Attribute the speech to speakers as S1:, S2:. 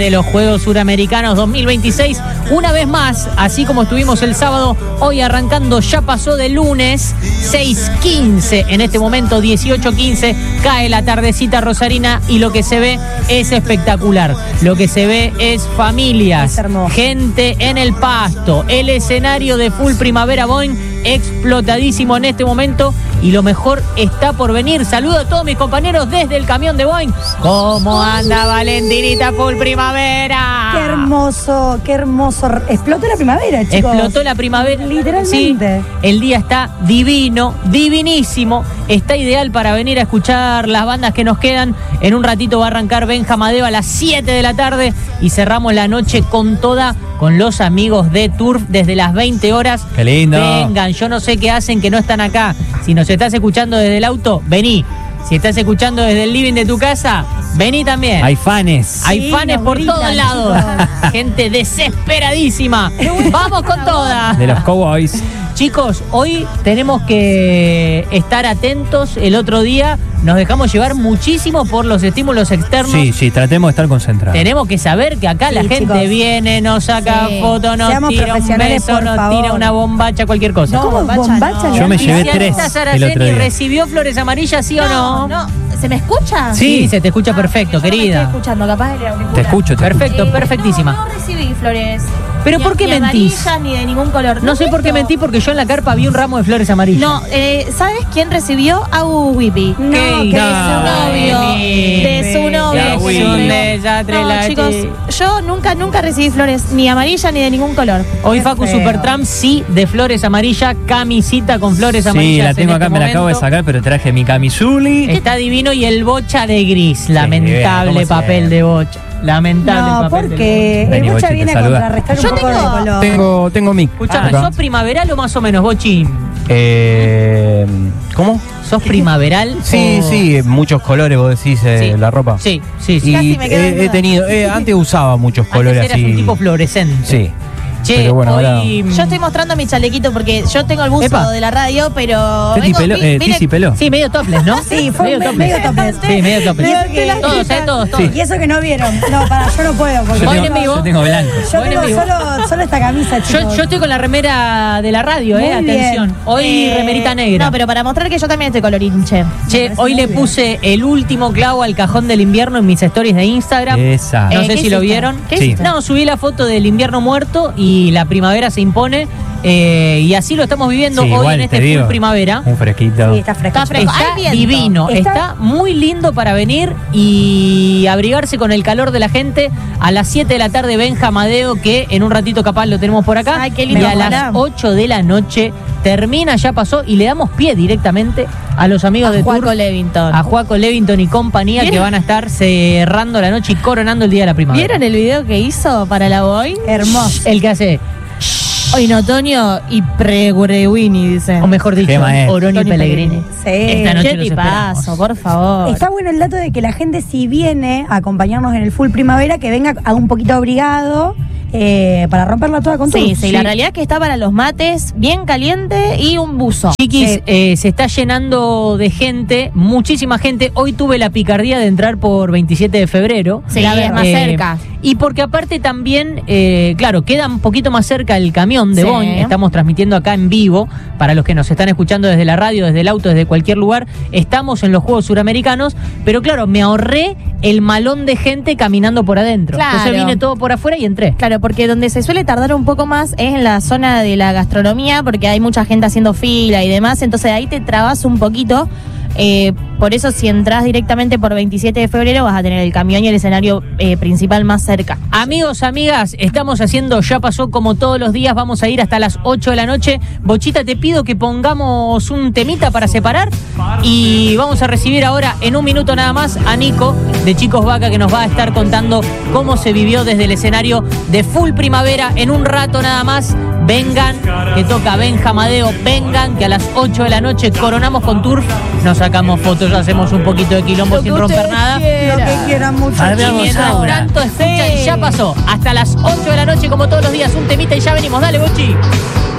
S1: de los Juegos Suramericanos 2026, una vez más, así como estuvimos el sábado, hoy arrancando, ya pasó de lunes, 6:15, en este momento 18:15, cae la tardecita rosarina y lo que se ve es espectacular, lo que se ve es familias, gente en el pasto, el escenario de Full Primavera Boeing explotadísimo en este momento y lo mejor está por venir. Saludo a todos mis compañeros desde el camión de Boeing. ¿Cómo anda Valentinita Full Primavera?
S2: Qué hermoso, qué hermoso. Explotó la primavera, chicos.
S1: Explotó la primavera.
S2: Literalmente.
S1: Sí, el día está divino, divinísimo. Está ideal para venir a escuchar las bandas que nos quedan. En un ratito va a arrancar Benja Amadeo a las 7 de la tarde y cerramos la noche con toda, con los amigos de Turf desde las 20 horas.
S3: Qué lindo.
S1: Vengan, yo no sé qué hacen que no están acá. Si nos estás escuchando desde el auto, vení. Si estás escuchando desde el living de tu casa, vení también.
S3: Hay fanes.
S1: Hay fanes por todos lados. Gente desesperadísima. Vamos con todas.
S3: De los Cowboys.
S1: Chicos, hoy tenemos que estar atentos. El otro día nos dejamos llevar muchísimo por los estímulos externos.
S3: Sí, tratemos de estar concentrados.
S1: Tenemos que saber que acá la gente, chicos, viene, nos saca fotos, nos tira un beso, nos tira una bombacha, cualquier cosa.
S2: No, bombacha no.
S3: Yo me llevé 3 el otro día.
S1: ¿Recibió flores amarillas, sí o no?
S4: No. ¿Se me escucha?
S1: Sí, se te escucha perfecto, querida.
S4: No estoy escuchando, capaz de auricular.
S3: Te escucho.
S1: Perfecto, perfectísima.
S4: No recibí flores.
S1: ¿Pero por qué mentís?
S4: Amarillas, ni de ningún color.
S1: No sé por qué mentí, porque yo en la carpa vi un ramo de flores amarillas.
S4: No, ¿sabes quién recibió? Agu Whippy.
S2: No, que
S4: de su novio. No, chicos, yo nunca recibí flores, ni amarillas ni de ningún color.
S1: Hoy Facu Supertramp sí, de flores amarillas, camisita con flores amarillas.
S3: Sí, la tengo acá, me la acabo de sacar, pero traje mi camisuli.
S1: Está divino y el bocha de gris, lamentable papel de bocha. Lamentable
S2: no,
S1: papel
S2: porque el bocha viene a contrarrestar un poco de color.
S3: Tengo mic.
S1: Escuchame, ¿sos primaveral o más o menos, Bochi?
S3: ¿Cómo?
S1: ¿Sos primaveral?
S3: Sí, muchos colores, vos decís, la ropa.
S1: Sí.
S3: Y he tenido, antes usaba muchos colores
S1: antes eras
S3: así.
S1: un tipo fluorescente.
S3: Sí.
S1: Che,
S3: pero bueno,
S1: hoy...
S4: Yo estoy mostrando mi chalequito porque yo tengo el buzo de la radio, pero...
S3: Tizi peló.
S1: Sí, medio topless, ¿no?
S2: Sí, fue medio topless.
S1: Sí, medio topless. Todos.
S2: Sí. Y eso que no vieron. No, yo no puedo. Porque
S1: Voy en vivo.
S3: Yo tengo blanco.
S2: Yo tengo solo esta camisa, chicos.
S1: Yo estoy con la remera de la radio, atención.
S2: Bien.
S1: Hoy remerita negra.
S4: No, pero para mostrar que yo también estoy colorinche.
S1: Che, hoy le puse el último clavo al cajón del invierno en mis stories de Instagram.
S3: Esa.
S1: No sé si lo vieron.
S3: Sí.
S1: No, subí la foto del invierno muerto y la primavera se impone. Y así lo estamos viviendo hoy en este Full Primavera.
S3: Un fresquito.
S2: Sí, está fresco.
S1: Está divino, está muy lindo para venir y abrigarse con el calor de la gente. A las 7 de la tarde Benja Amadeo, que en un ratito capaz lo tenemos por acá.
S4: Ay, qué lindo.
S1: Y a las 8 de la noche termina, ya pasó, y le damos pie directamente a los amigos de
S4: Juaco
S1: Turf,
S4: Levington.
S1: a Juaco Levington y compañía, que van a estar cerrando la noche y coronando el día de la primavera.
S4: ¿Vieron el video que hizo para la Boeing?
S2: Hermoso.
S1: El que hace...
S4: Hoy en otoño y pre-Guerewini, dice.
S1: O mejor dicho, Oroni Pellegrini.
S2: Sí.
S1: Esta noche
S4: ¿Qué
S1: los
S4: tipazo,
S1: esperamos.
S4: por favor?
S2: Está bueno el dato de que la gente, si viene a acompañarnos en el Full Primavera, que venga a un poquito abrigado para romperla toda con todo.
S4: Sí, la realidad es que está para los mates, bien caliente y un buzo.
S1: Chiquis, se está llenando de gente, muchísima gente. Hoy tuve la picardía de entrar por 27 de febrero.
S4: Sí, es más cerca.
S1: Y porque aparte también, claro, queda un poquito más cerca el camión de Boeing. Estamos transmitiendo acá en vivo, para los que nos están escuchando desde la radio, desde el auto, desde cualquier lugar. Estamos en los Juegos Suramericanos, pero claro, me ahorré el malón de gente caminando por adentro.
S4: Claro.
S1: Entonces vine todo por afuera y entré.
S4: Claro, porque donde se suele tardar un poco más es en la zona de la gastronomía, porque hay mucha gente haciendo fila y demás, entonces ahí te trabas un poquito. Por eso, si entras directamente por 27 de febrero, vas a tener el camión y el escenario principal más cerca.
S1: Amigos, amigas, estamos haciendo Ya Pasó como todos los días. Vamos a ir hasta las 8 de la noche. Bochita, te pido que pongamos un temita para separar. Y vamos a recibir ahora, en un minuto nada más, a Nico de Chicos Vaca, que nos va a estar contando cómo se vivió desde el escenario de Full Primavera. En un rato nada más, vengan, que toca Benja Amadeo. Vengan, que a las 8 de la noche coronamos con Turf. Nos sacamos fotos, hacemos un poquito de quilombo sin romper nada.
S2: Lo que quieran mucho.
S1: Y mientras tanto escuchan Ya Pasó hasta las 8 de la noche como todos los días, un temita y ya venimos. Dale, Bochi.